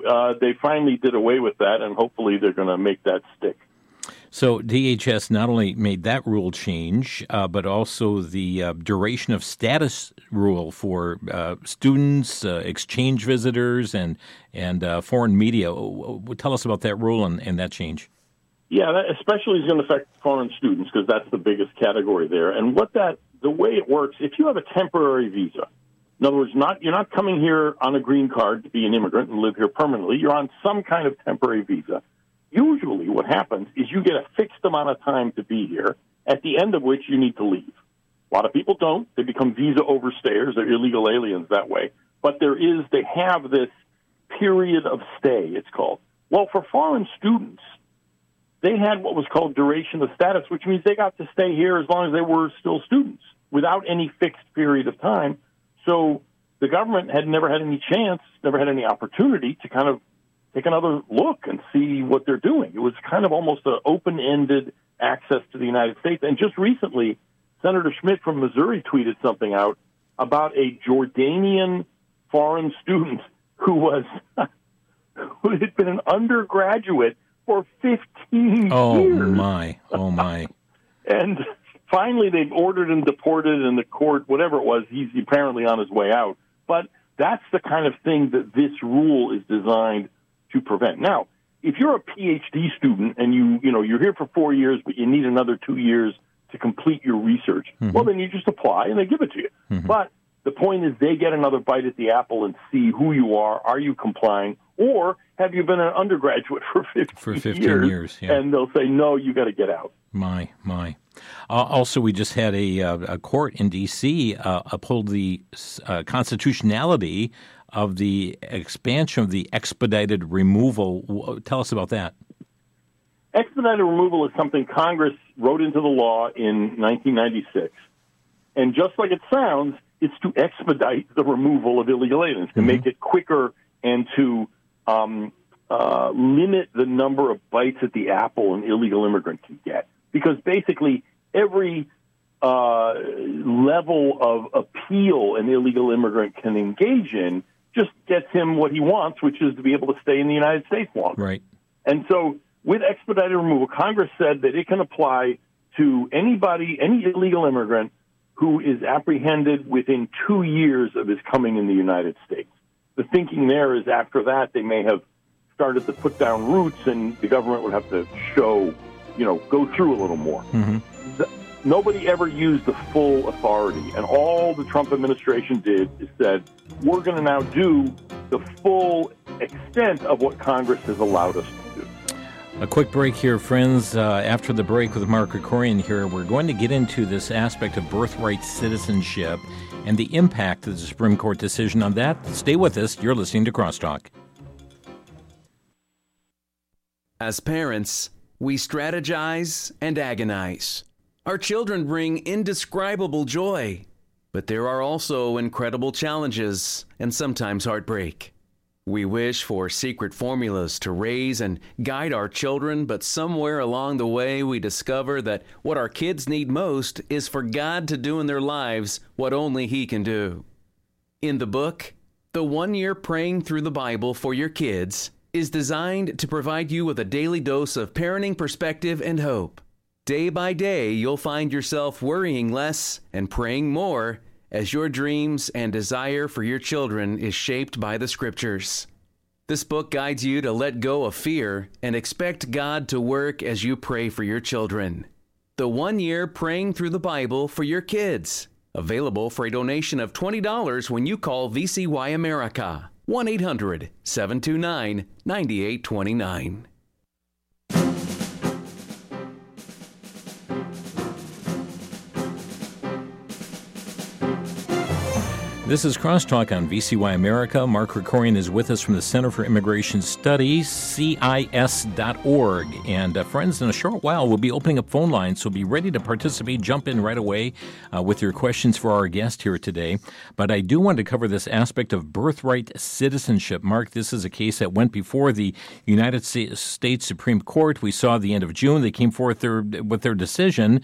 they finally did away with that, and hopefully they're going to make that stick. So DHS not only made that rule change, but also the duration of status rule for students, exchange visitors, and foreign media. Tell us about that rule and that change. Yeah, that especially is going to affect foreign students because that's the biggest category there. And the way it works, if you have a temporary visa, in other words, you're not coming here on a green card to be an immigrant and live here permanently. You're on some kind of temporary visa. Usually what happens is you get a fixed amount of time to be here, at the end of which you need to leave. A lot of people don't. They become visa overstayers. They're illegal aliens that way. But they have this period of stay, it's called. Well, for foreign students, they had what was called duration of status, which means they got to stay here as long as they were still students without any fixed period of time. So the government had never had any chance, never had any opportunity to kind of take another look and see what they're doing. It was kind of almost an open-ended access to the United States. And just recently, Senator Schmidt from Missouri tweeted something out about a Jordanian foreign student who had been an undergraduate for 15 years. Oh, my. And finally, they've ordered him deported in the court, whatever it was. He's apparently on his way out. But that's the kind of thing that this rule is designed to prevent. Now, if you're a PhD student and you're here for 4 years, but you need another 2 years to complete your research, well, then you just apply and they give it to you. But the point is they get another bite at the apple and see who you are you complying, or have you been an undergraduate for 15 years? Yeah. And they'll say, no, you got to get out. My. Also, we just had a court in D.C. Uphold the constitutionality of the expansion of the expedited removal. Tell us about that. Expedited removal is something Congress wrote into the law in 1996. And just like it sounds, it's to expedite the removal of illegal aliens, to make it quicker and to limit the number of bites at the apple an illegal immigrant can get. Because basically every level of appeal an illegal immigrant can engage in just gets him what he wants, which is to be able to stay in the United States longer. Right. And so with expedited removal, Congress said that it can apply to any illegal immigrant who is apprehended within 2 years of his coming in the United States. The thinking there is after that they may have started to put down roots and the government would have to go through a little more. Nobody ever used the full authority, and all the Trump administration did is said, we're going to now do the full extent of what Congress has allowed us to do. A quick break here, friends. After the break with Mark Krikorian here, we're going to get into this aspect of birthright citizenship and the impact of the Supreme Court decision on that. Stay with us. You're listening to Crosstalk. As parents, we strategize and agonize. Our children bring indescribable joy, but there are also incredible challenges and sometimes heartbreak. We wish for secret formulas to raise and guide our children, but somewhere along the way we discover that what our kids need most is for God to do in their lives what only He can do. In the book, The 1 Year Praying Through the Bible for Your Kids is designed to provide you with a daily dose of parenting perspective and hope. Day by day, you'll find yourself worrying less and praying more as your dreams and desire for your children is shaped by the Scriptures. This book guides you to let go of fear and expect God to work as you pray for your children. The 1 Year Praying Through the Bible for Your Kids. Available for a donation of $20 when you call VCY America. 1-800-729-9829. This is Crosstalk on VCY America. Mark Krikorian is with us from the Center for Immigration Studies, CIS.org. And friends, in a short while, we'll be opening up phone lines, so be ready to participate. Jump in right away with your questions for our guest here today. But I do want to cover this aspect of birthright citizenship. Mark, this is a case that went before the United States Supreme Court. We saw at the end of June they came forth with their decision.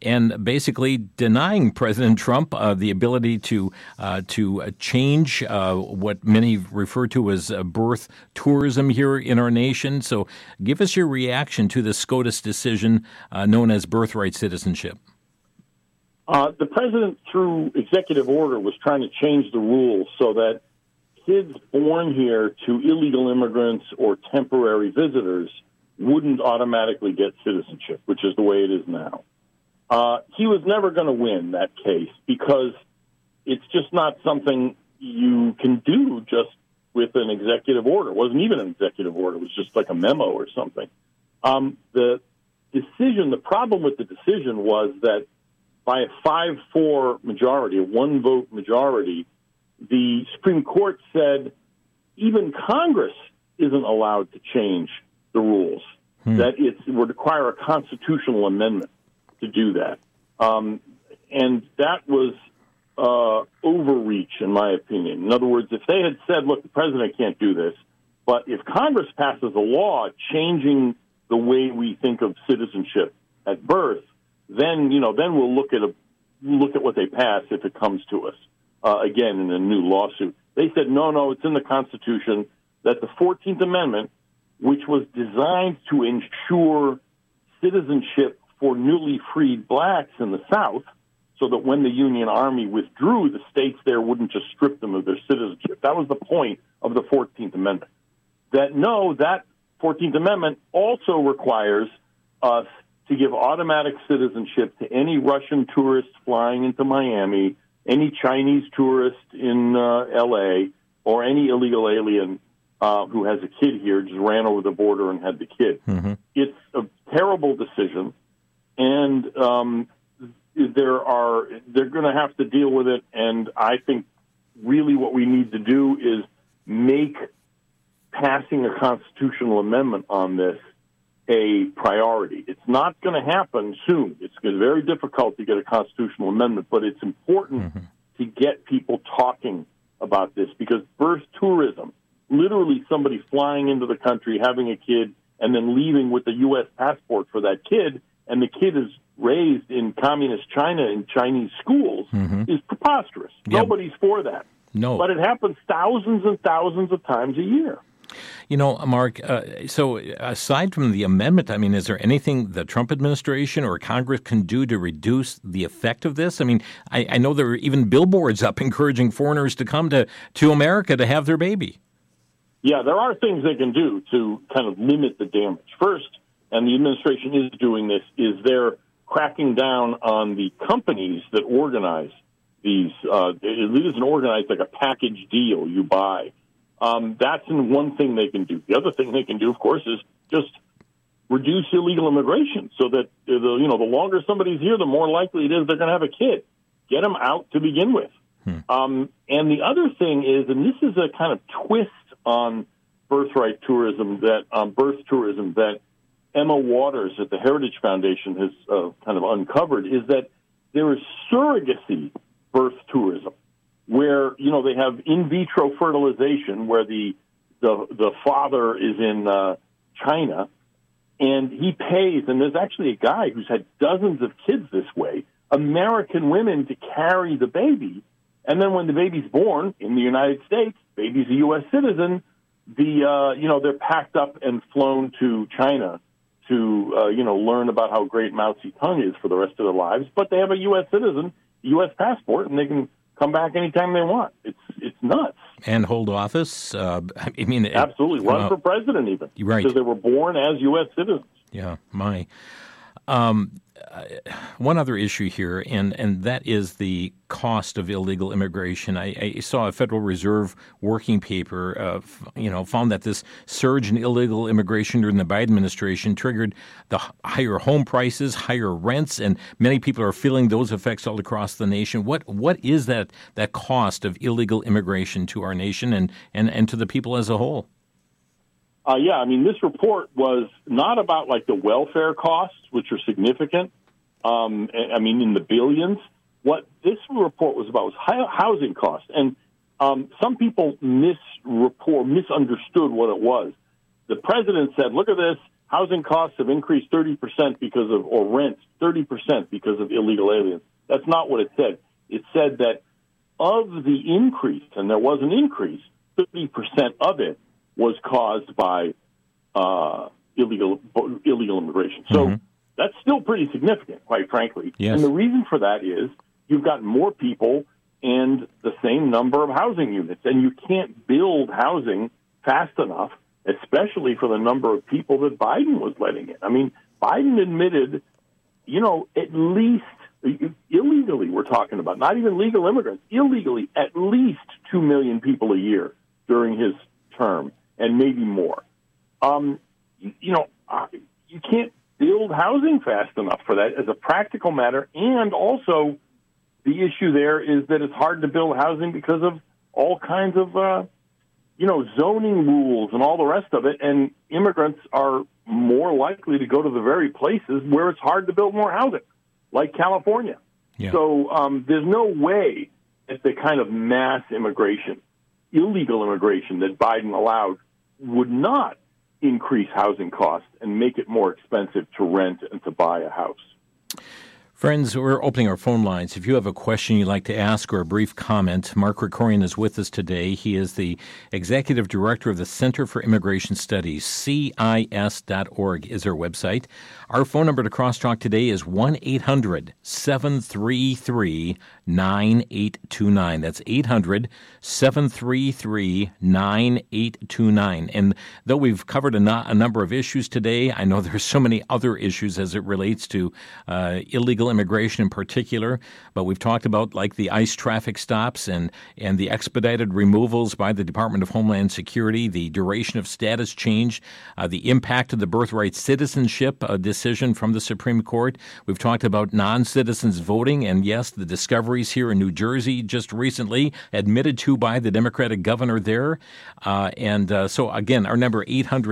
and basically denying President Trump the ability to change what many refer to as birth tourism here in our nation. So give us your reaction to the SCOTUS decision known as birthright citizenship. The president, through executive order, was trying to change the rules so that kids born here to illegal immigrants or temporary visitors wouldn't automatically get citizenship, which is the way it is now. He was never going to win that case because it's just not something you can do just with an executive order. It wasn't even an executive order. It was just like a memo or something. The problem with the decision was that by a 5-4 majority, a one-vote majority, the Supreme Court said even Congress isn't allowed to change the rules, that it would require a constitutional amendment to do that. And that was overreach, in my opinion. In other words, if they had said, look, the president can't do this, but if Congress passes a law changing the way we think of citizenship at birth, then we'll look at what they pass if it comes to us again in a new lawsuit. They said no, it's in the Constitution that the 14th Amendment, which was designed to ensure citizenship for newly freed blacks in the South, so that when the Union Army withdrew, the states there wouldn't just strip them of their citizenship. That was the point of the 14th Amendment. That 14th Amendment also requires us to give automatic citizenship to any Russian tourist flying into Miami, any Chinese tourist in L.A., or any illegal alien who has a kid here, just ran over the border and had the kid. Mm-hmm. It's a terrible decision, and they're going to have to deal with it, and I think really what we need to do is make passing a constitutional amendment on this a priority. It's not going to happen soon. It's very difficult to get a constitutional amendment, but it's important to get people talking about this because birth tourism, literally somebody flying into the country, having a kid, and then leaving with a U.S. passport for that kid, and the kid is raised in communist China in Chinese schools, is preposterous. Yep. Nobody's for that. No. But it happens thousands and thousands of times a year. You know, Mark, so aside from the amendment, I mean, is there anything the Trump administration or Congress can do to reduce the effect of this? I mean, I know there are even billboards up encouraging foreigners to come to America to have their baby. Yeah, there are things they can do to kind of limit the damage. First, and the administration is doing this, is they're cracking down on the companies that organize these. It isn't organized like a package deal you buy. That's one thing they can do. The other thing they can do, of course, is just reduce illegal immigration so that the longer somebody's here, the more likely it is they're going to have a kid. Get them out to begin with. And the other thing is, and this is a kind of twist on birth tourism that Emma Waters at the Heritage Foundation has kind of uncovered, is that there is surrogacy birth tourism, where they have in vitro fertilization, where the father is in China, and he pays. And there's actually a guy who's had dozens of kids this way, American women, to carry the baby, and then when the baby's born in the United States, baby's a U.S. citizen. They're packed up and flown to China to learn about how great Mao Zedong is for the rest of their lives. But they have a U.S. citizen, U.S. passport, and they can come back anytime they want. It's nuts. And hold office. Absolutely. Run for president even. Right. Because they were born as U.S. citizens. Yeah, my. One other issue here, and that is the cost of illegal immigration. I saw a Federal Reserve working paper, found that this surge in illegal immigration during the Biden administration triggered the higher home prices, higher rents, and many people are feeling those effects all across the nation. What is that cost of illegal immigration to our nation and to the people as a whole? This report was not about like the welfare costs, which are significant. In the billions. What this report was about was housing costs, and some people misunderstood what it was. The president said, "Look at this. housing costs have increased 30% because of, or rents 30% because of illegal aliens. That's not what it said. It said that of the increase, and there was an increase, 30% of it was caused by illegal immigration. So that's still pretty significant, quite frankly. Yes. And the reason for that is you've got more people and the same number of housing units, and you can't build housing fast enough, especially for the number of people that Biden was letting in. I mean, Biden admitted, at least illegally, we're talking about, not even legal immigrants, illegally, at least 2 million people a year during his term, and maybe more. You can't build housing fast enough for that as a practical matter, and also the issue there is that it's hard to build housing because of all kinds of, zoning rules and all the rest of it, and immigrants are more likely to go to the very places where it's hard to build more housing, like California. Yeah. So there's no way that the kind of mass immigration, illegal immigration that Biden allowed would not increase housing costs and make it more expensive to rent and to buy a house. Friends, we're opening our phone lines. If you have a question you'd like to ask or a brief comment, Mark Krikorian is with us today. He is the Executive Director of the Center for Immigration Studies. CIS.org is our website. Our phone number to Crosstalk today is 1-800-733-9829. That's 800-733-9829. And though we've covered a number of issues today, I know there's so many other issues as it relates to illegal immigration in particular, but we've talked about like the ICE traffic stops and the expedited removals by the Department of Homeland Security, the duration of status change, the impact of the birthright citizenship decision from the Supreme Court. We've talked about non-citizens voting, and yes, the discoveries here in New Jersey just recently admitted to by the Democratic governor there. So again, our number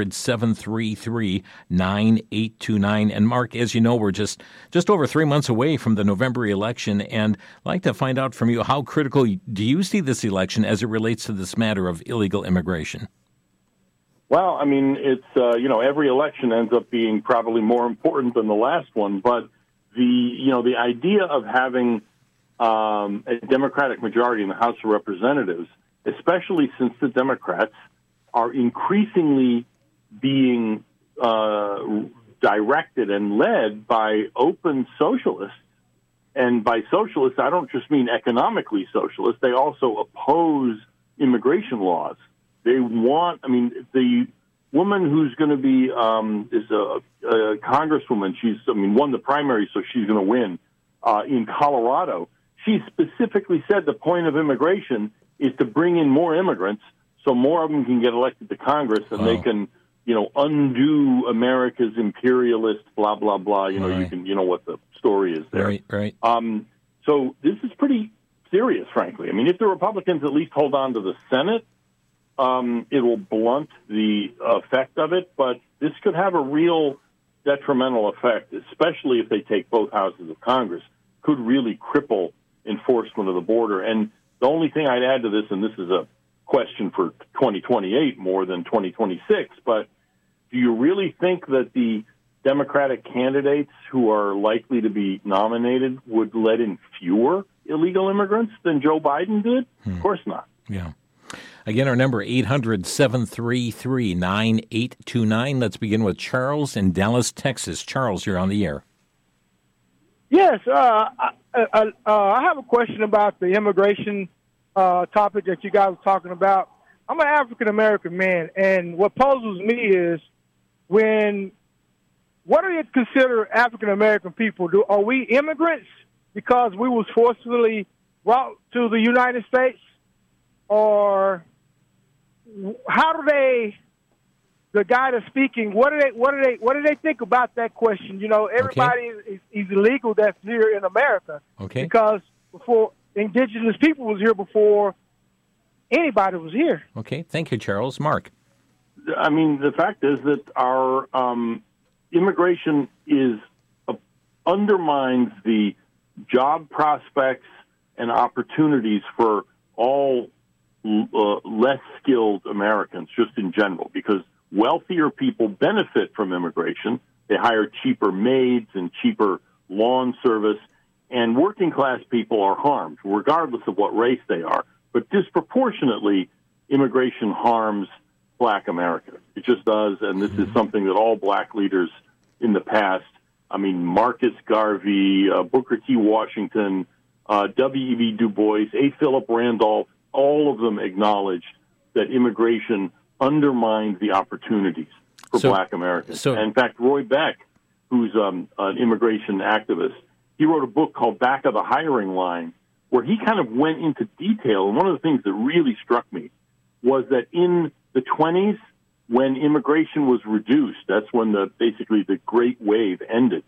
800-733-9829. And Mark, as you know, we're just over 3 months away from the November election, and I'd like to find out from you, how critical do you see this election as it relates to this matter of illegal immigration? Well, I mean, it's, every election ends up being probably more important than the last one, but the idea of having a Democratic majority in the House of Representatives, especially since the Democrats are increasingly being directed and led by open socialists. And by socialists, I don't just mean economically socialists. They also oppose immigration laws. They want, the woman who's going to be is a congresswoman. She's, won the primary, so she's going to win in Colorado. She specifically said the point of immigration is to bring in more immigrants so more of them can get elected to Congress and they can, undo America's imperialist blah, blah, blah. You know what the story is there. Right. So this is pretty serious, frankly. If the Republicans at least hold on to the Senate, it will blunt the effect of it, but this could have a real detrimental effect, especially if they take both houses of Congress, could really cripple enforcement of the border. And the only thing I'd add to this, and this is a question for 2028 more than 2026, but do you really think that the Democratic candidates who are likely to be nominated would let in fewer illegal immigrants than Joe Biden did? Of course not. Yeah. Again, our number 800-733-9829. Let's begin with Charles in Dallas, Texas. Charles, you're on the air. Yes, I have a question about the immigration topic that you guys were talking about. I'm an African-American man, and what puzzles me is what do you consider African-American people? Are we immigrants because we was forcibly brought to the United States? Or how do the guy that's speaking, what do they think about that question? Everybody is illegal that's here in America. Okay. Because before indigenous people was here before anybody was here. Okay. Thank you, Charles. Mark. The fact is that our immigration undermines the job prospects and opportunities for all less skilled Americans, just in general, because wealthier people benefit from immigration. They hire cheaper maids and cheaper lawn service, and working-class people are harmed, regardless of what race they are. But disproportionately, immigration harms black America. It just does, and this is something that all black leaders in the past, I mean, Marcus Garvey, Booker T. Washington, W.E.B. Du Bois, A. Philip Randolph, all of them acknowledged that immigration undermines the opportunities for black Americans. And in fact, Roy Beck, who's an immigration activist, he wrote a book called Back of the Hiring Line, where he kind of went into detail. And one of the things that really struck me was that in the 20s, when immigration was reduced, that's when basically the Great Wave ended.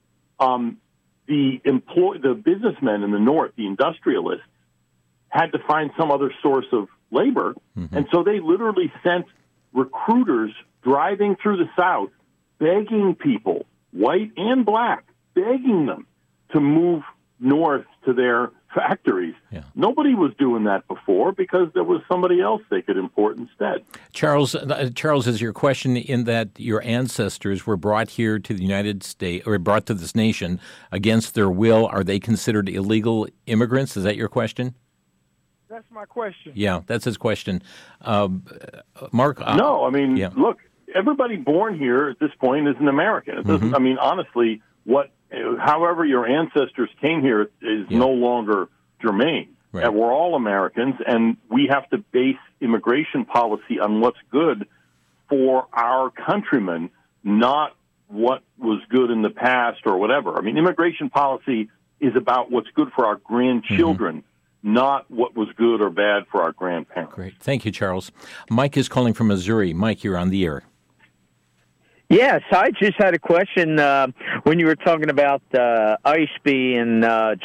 The businessmen in the North, the industrialists, had to find some other source of labor, and so they literally sent recruiters driving through the South, begging people, white and black, begging them to move north to their factories. Yeah. Nobody was doing that before because there was somebody else they could import instead. Charles, is your question in that your ancestors were brought here to the United States, or brought to this nation against their will? Are they considered illegal immigrants? Is that your question? That's my question. Yeah, that's his question. Mark? No, I mean, look, everybody born here at this point is an American. It doesn't, I mean, honestly, however your ancestors came here is no longer germane. Right. We're all Americans, and we have to base immigration policy on what's good for our countrymen, not what was good in the past or whatever. I mean, immigration policy is about what's good for our grandchildren, not what was good or bad for our grandparents. Great. Thank you, Charles. Mike is calling from Missouri. Mike, you're on the air. Yes, I just had a question when you were talking about ICE being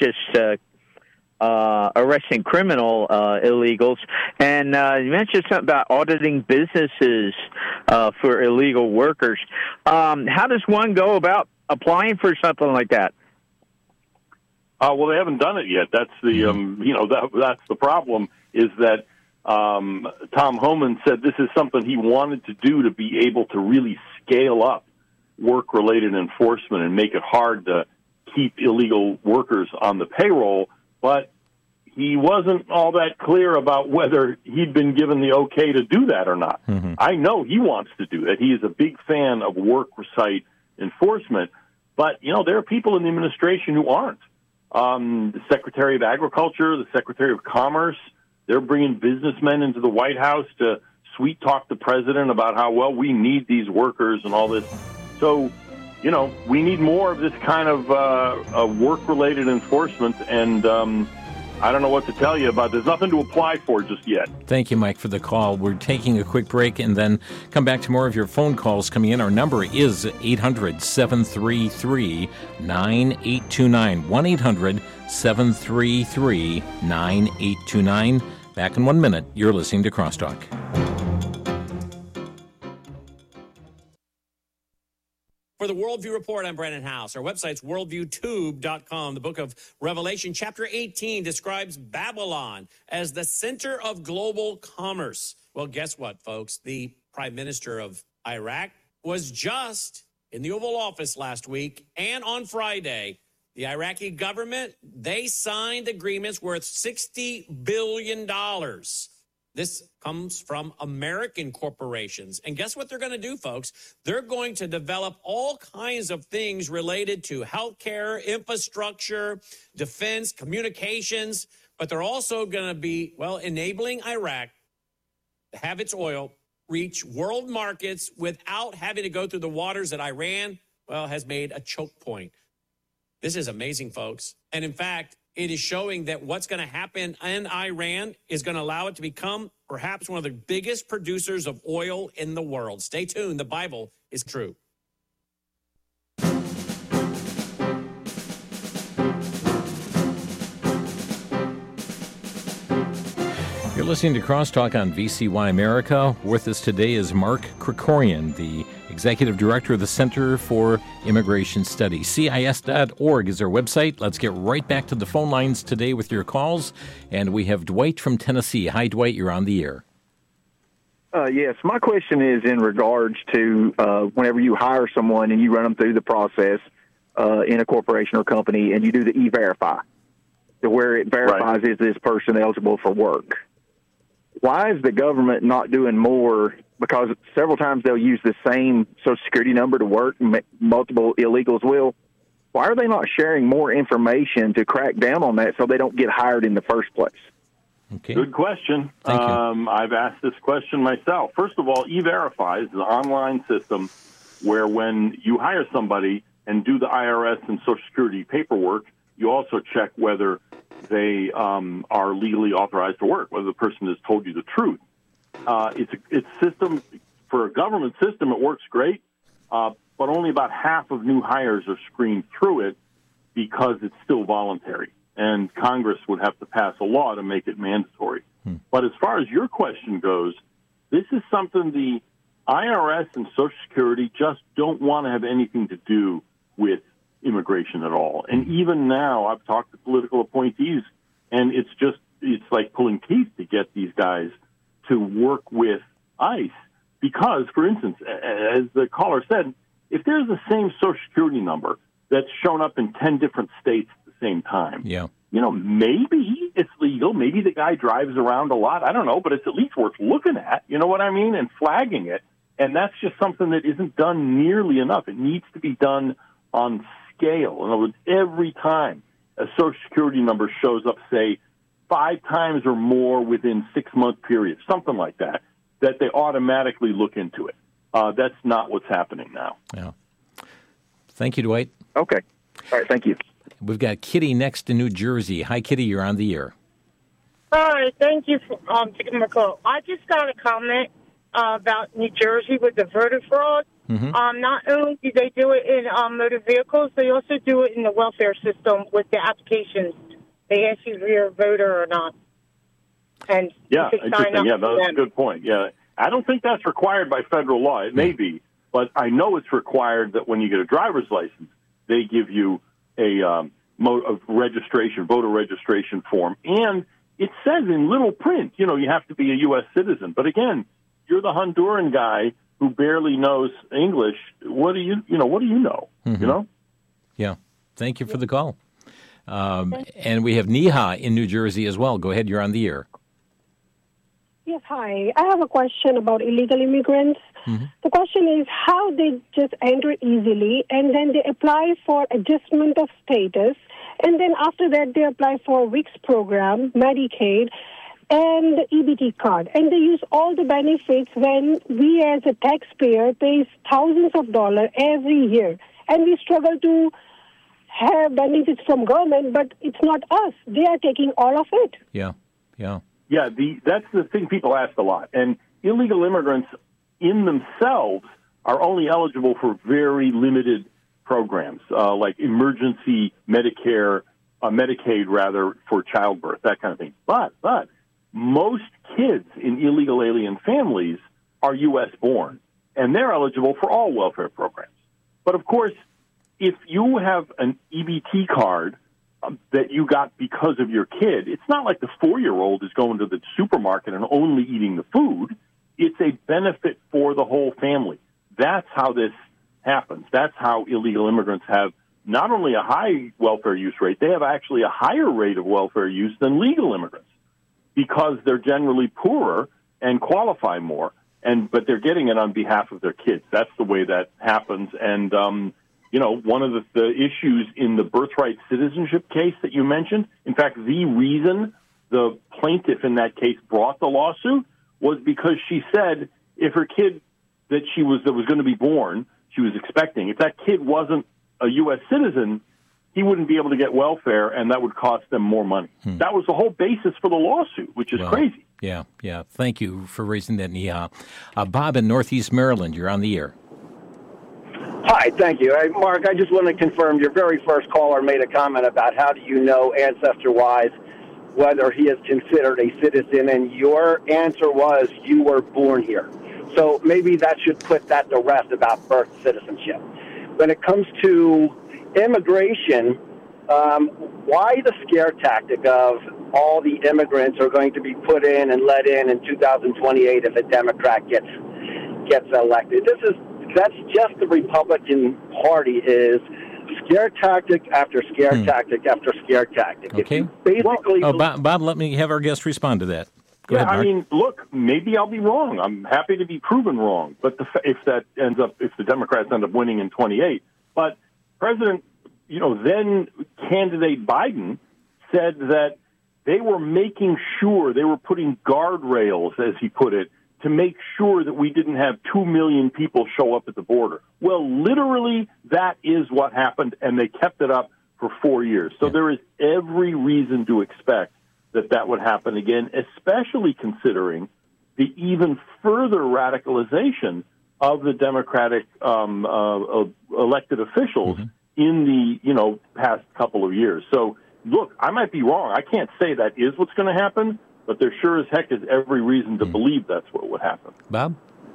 arresting criminal illegals, and you mentioned something about auditing businesses for illegal workers. How does one go about applying for something like that? Well, they haven't done it yet. That's the that's the problem. Is that Tom Homan said this is something he wanted to do to be able to really scale up work-related enforcement and make it hard to keep illegal workers on the payroll, but he wasn't all that clear about whether he'd been given the okay to do that or not. I know he wants to do that. He is a big fan of work-site enforcement, but, there are people in the administration who aren't. The Secretary of Agriculture, the Secretary of Commerce, they're bringing businessmen into the White House to sweet-talk the president about how, well, we need these workers and all this. So, we need more of this kind of work-related enforcement, and I don't know what to tell you about. There's nothing to apply for just yet. Thank you, Mike, for the call. We're taking a quick break and then come back to more of your phone calls coming in. Our number is 800-733-9829, 1-800-733-9829. Back in 1 minute. You're listening to Crosstalk. For the Worldview Report, I'm Brandon House. Our website's worldviewtube.com. The book of Revelation, chapter 18, describes Babylon as the center of global commerce. Well, guess what, folks? The Prime Minister of Iraq was just in the Oval Office last week, and on Friday, the Iraqi government, they signed agreements worth $60 billion. This comes from American corporations. And guess what they're going to do, folks? They're going to develop all kinds of things related to healthcare, infrastructure, defense, communications. But they're also going to be, enabling Iraq to have its oil reach world markets without having to go through the waters that Iran, has made a choke point. This is amazing, folks. And in fact, it is showing that what's going to happen in Iran is going to allow it to become perhaps one of the biggest producers of oil in the world. Stay tuned. The Bible is true. You're listening to Crosstalk on VCY America. With us today is Mark Krikorian, the Executive Director of the Center for Immigration Studies. CIS.org is our website. Let's get right back to the phone lines today with your calls. And we have Dwight from Tennessee. Hi, Dwight. You're on the air. Yes, my question is in regards to whenever you hire someone and you run them through the process in a corporation or company, and you do the E-Verify, to where it verifies is this person eligible for work. Why is the government not doing more? Because several times they'll use the same Social Security number to work, multiple illegals will. Why are they not sharing more information to crack down on that so they don't get hired in the first place? Okay. Good question. Thank you. I've asked this question myself. First of all, E-Verify is an online system where when you hire somebody and do the IRS and Social Security paperwork, you also check whether they are legally authorized to work, whether the person has told you the truth. It's system for a government system. It works great, but only about half of new hires are screened through it because it's still voluntary, and Congress would have to pass a law to make it mandatory. But as far as your question goes, this is something the IRS and Social Security just don't want to have anything to do with immigration at all. And even now, I've talked to political appointees, and it's like pulling teeth to get these guys to work with ICE. Because, for instance, as the caller said, if there's the same Social Security number that's shown up in 10 different states at the same time, maybe it's legal. Maybe the guy drives around a lot. I don't know, but it's at least worth looking at, you know what I mean, and flagging it. And that's just something that isn't done nearly enough. It needs to be done on scale. In other words, every time a Social Security number shows up, say, 5 times or more within 6-month periods, something like that, that they automatically look into it. That's not what's happening now. Yeah. Thank you, Dwight. Okay. All right, thank you. We've got Kitty next in New Jersey. Hi, Kitty. You're on the air. Hi, thank you for taking my call. I just got a comment about New Jersey with the voter fraud. Not only do they do it in motor vehicles, they also do it in the welfare system with the applications. They ask you if you're a voter or not. And interesting. Yeah, that's a good point. Yeah, I don't think that's required by federal law. It may be, but I know it's required that when you get a driver's license, they give you a voter registration form. And it says in little print, you have to be a U.S. citizen. But again, you're the Honduran guy who barely knows English. What do you know? Yeah. Thank you for the call. And we have Neha in New Jersey as well. Go ahead. You're on the air. Yes, hi. I have a question about illegal immigrants. The question is how they just enter easily and then they apply for adjustment of status, and then after that they apply for WICS program, Medicaid, and the EBT card. And they use all the benefits when we as a taxpayer pays thousands of dollars every year. And we struggle to have benefits from government, but it's not us. They are taking all of it. Yeah. That's the thing people ask a lot. And illegal immigrants in themselves are only eligible for very limited programs, like emergency Medicaid for childbirth, that kind of thing. But most kids in illegal alien families are U.S. born, and they're eligible for all welfare programs. But of course, if you have an EBT card that you got because of your kid, it's not like the 4-year-old is going to the supermarket and only eating the food. It's a benefit for the whole family. That's how this happens. That's how illegal immigrants have not only a high welfare use rate, they have actually a higher rate of welfare use than legal immigrants because they're generally poorer and qualify more, but they're getting it on behalf of their kids. That's the way that happens. And one of the issues in the birthright citizenship case that you mentioned, in fact, the reason the plaintiff in that case brought the lawsuit was because she said if her kid that was going to be born, she was expecting, if that kid wasn't a U.S. citizen, he wouldn't be able to get welfare, and that would cost them more money. That was the whole basis for the lawsuit, which is crazy. Yeah. Thank you for raising that, Neha. Bob in Northeast Maryland, you're on the air. Hi, thank you. Hey, Mark, I just want to confirm your very first caller made a comment about how do you know ancestor-wise whether he is considered a citizen, and your answer was you were born here. So maybe that should put that to rest about birth citizenship. When it comes to immigration, Why the scare tactic of all the immigrants are going to be put in and let in 2028 if a Democrat gets elected? That's just the Republican Party is scare tactic after scare tactic after scare tactic. Okay. Basically, Bob, let me have our guest respond to that. Go ahead, Mark. I mean, look, maybe I'll be wrong. I'm happy to be proven wrong. But if the Democrats end up winning in 28, but President, then candidate Biden said that they were making sure, they were putting guardrails, as he put it, to make sure that we didn't have 2 million people show up at the border. Well, literally, that is what happened, and they kept it up for 4 years. So there is every reason to expect that would happen again, especially considering the even further radicalization of the Democratic elected officials in the past couple of years. So, look, I might be wrong. I can't say that is what's going to happen, but there sure as heck is every reason to believe that's what would happen. Bob?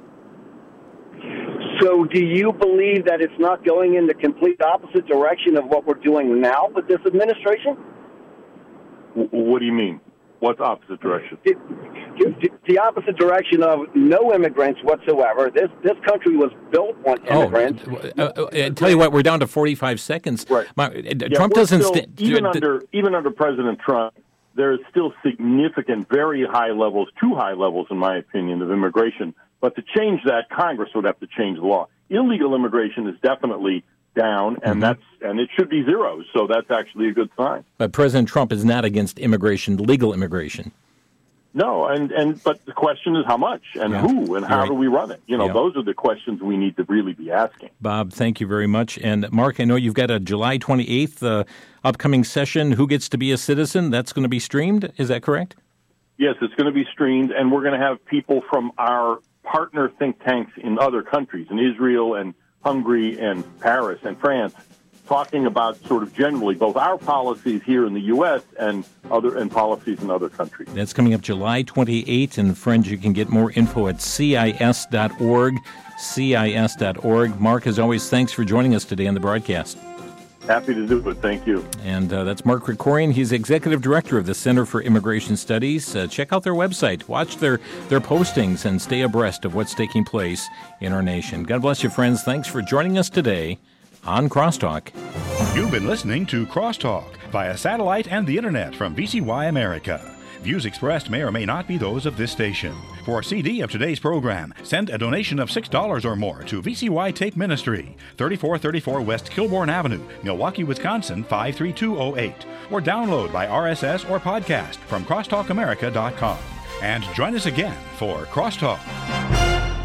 So do you believe that it's not going in the complete opposite direction of what we're doing now with this administration? What do you mean? What's opposite direction? The opposite direction of no immigrants whatsoever. This country was built on immigrants. I tell you what, we're down to 45 seconds. Right. Trump doesn't... Even under President Trump, there is still significant, very high levels, too high levels, in my opinion, of immigration. But to change that, Congress would have to change the law. Illegal immigration is definitely down, and it should be zero. So that's actually a good sign. But President Trump is not against immigration, legal immigration. No, but the question is how much and who and how do we run it? Those are the questions we need to really be asking. Bob, thank you very much. And Mark, I know you've got a July 28th upcoming session. Who Gets to Be a Citizen? That's going to be streamed. Is that correct? Yes, it's going to be streamed, and we're going to have people from our partner think tanks in other countries, in Israel and Hungary and Paris and France, talking about sort of generally both our policies here in the U.S. and policies in other countries. That's coming up July 28th, and friends, you can get more info at CIS.org, CIS.org. Mark, as always, thanks for joining us today on the broadcast. Happy to do it. Thank you. And that's Mark Krikorian. He's Executive Director of the Center for Immigration Studies. Check out their website. Watch their postings and stay abreast of what's taking place in our nation. God bless you, friends. Thanks for joining us today on Crosstalk. You've been listening to Crosstalk via satellite and the internet from VCY America. Views expressed may or may not be those of this station. For a CD of today's program, send a donation of $6 or more to VCY Tape Ministry, 3434 West Kilbourne Avenue, Milwaukee, Wisconsin, 53208, or download by RSS or podcast from crosstalkamerica.com. And join us again for Crosstalk.